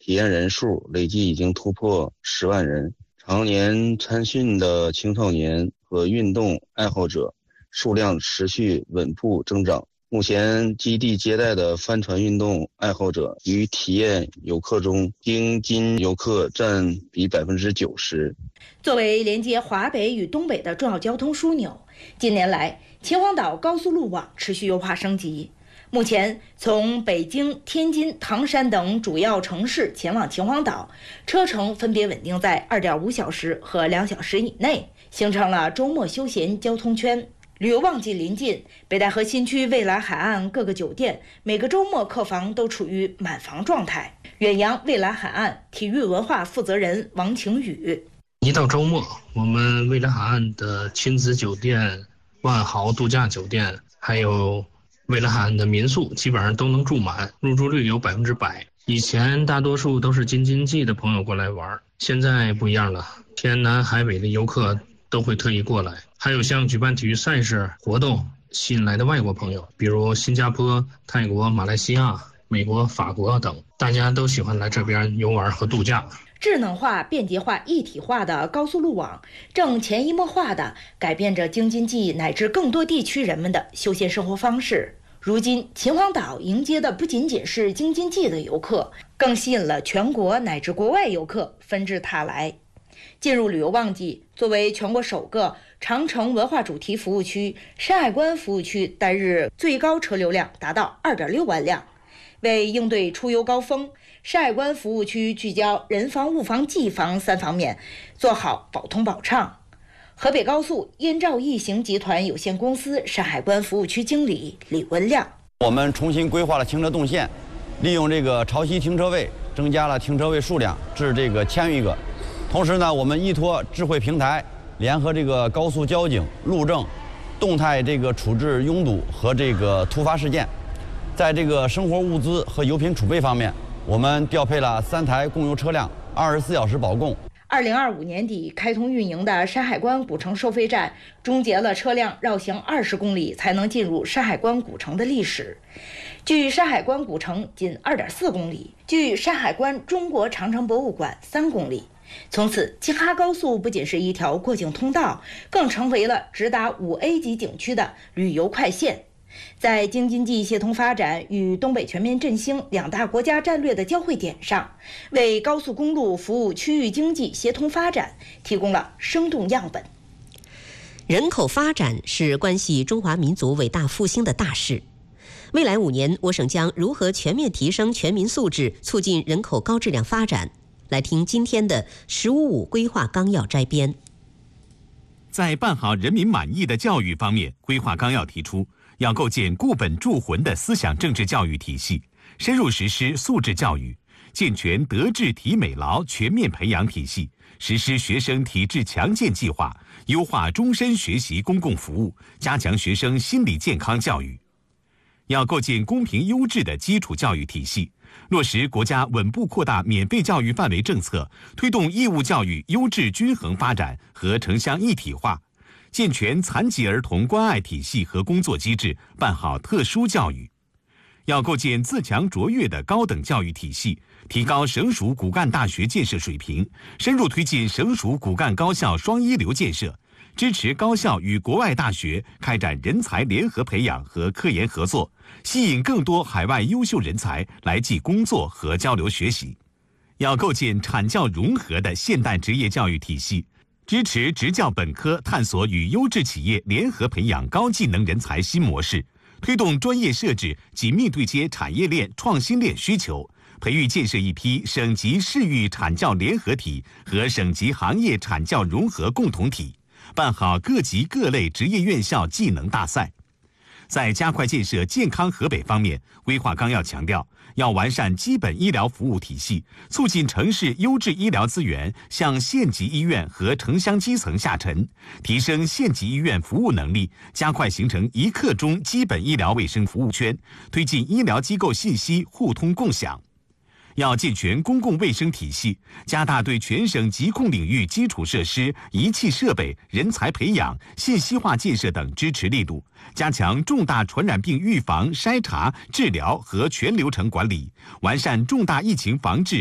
体验人数累计已经突破10万人。常年参训的青少年和运动爱好者数量持续稳步增长。目前基地接待的帆船运动爱好者与体验游客中，京津游客占比90%。 作为连接华北与东北的重要交通枢纽，近年来秦皇岛高速路网持续优化升级。目前，从北京、天津、唐山等主要城市前往秦皇岛，车程分别稳定在2.5小时和2小时以内，形成了周末休闲交通圈。旅游旺季临近，北戴河新区蔚蓝海岸各个酒店每个周末客房都处于满房状态。远洋蔚蓝海岸体育文化负责人王晴宇： 一到周末，我们蔚蓝海岸的亲子酒店、万豪度假酒店，还有蔚蓝海岸的民宿，基本上都能住满，入住率有100%。以前大多数都是京津冀的朋友过来玩，现在不一样了，天南海北的游客都会特意过来。还有像举办体育赛事活动吸引来的外国朋友，比如新加坡、泰国、马来西亚、美国、法国等，大家都喜欢来这边游玩和度假。 智能化、便捷化、一体化的高速路网正潜移默化地改变着京津冀乃至更多地区人们的休闲生活方式。如今，秦皇岛迎接的不仅仅是京津冀的游客，更吸引了全国乃至国外游客纷至沓来。进入旅游旺季，作为全国首个长城文化主题服务区，山海关服务区单日最高车流量达到2.6万辆。为应对出游高峰，山海关服务区聚焦人防、物防、技防3方面，做好保通保畅。河北高速燕兆易行集团有限公司山海关服务区经理李文亮： 我们重新规划了停车动线，利用这个潮汐停车位，增加了停车位数量至这个1000余个。同时呢，我们依托智慧平台，联合这个高速交警、路政，动态这个处置拥堵和这个突发事件。在这个生活物资和油品储备方面，我们调配了3台供油车辆，24小时保供。 2025年底开通运营的山海关古城收费站，终结了车辆绕行20公里才能进入山海关古城的历史。距山海关古城仅2.4公里，距山海关中国长城博物馆3公里。从此，京哈高速不仅是一条过境通道，更成为了直达5A 级景区的旅游快线。在京津冀协同发展与东北全面振兴2大国家战略的交汇点上，为高速公路服务区域经济协同发展提供了生动样本。 人口发展是关系中华民族伟大复兴的大事。未来5年，我省将如何全面提升全民素质，促进人口高质量发展？来听今天的“十五五”规划纲要摘编。 在办好人民满意的教育方面，规划纲要提出，要构建固本铸魂的思想政治教育体系，深入实施素质教育，健全德智体美劳全面培养体系，实施学生体质强健计划，优化终身学习公共服务，加强学生心理健康教育。要构建公平优质的基础教育体系，落实国家稳步扩大免费教育范围政策，推动义务教育优质均衡发展和城乡一体化，健全残疾儿童关爱体系和工作机制，办好特殊教育。要构建自强卓越的高等教育体系，提高省属骨干大学建设水平，深入推进省属骨干高校双一流建设，支持高校与国外大学开展人才联合培养和科研合作，吸引更多海外优秀人才来济工作和交流学习。要构建产教融合的现代职业教育体系，支持职教本科探索与优质企业联合培养高技能人才新模式，推动专业设置紧密对接产业链、创新链需求，培育建设一批省级市域产教联合体和省级行业产教融合共同体，办好各级各类职业院校技能大赛。在加快建设健康河北方面，规划纲要强调，要完善基本医疗服务体系，促进城市优质医疗资源向县级医院和城乡基层下沉，提升县级医院服务能力，加快形成一刻钟基本医疗卫生服务圈，推进医疗机构信息互通共享。要健全公共卫生体系，加大对全省疾控领域基础设施、仪器设备、人才培养、信息化建设等支持力度，加强重大传染病预防、筛查、治疗和全流程管理，完善重大疫情防治